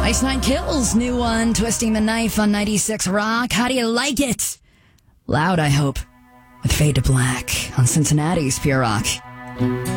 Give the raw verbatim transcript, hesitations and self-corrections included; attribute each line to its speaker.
Speaker 1: Ice Nine Kills, new one, Twisting the Knife on ninety-six Rock. How do you like it? Loud, I hope. With Fade to Black on Cincinnati's Pure Rock.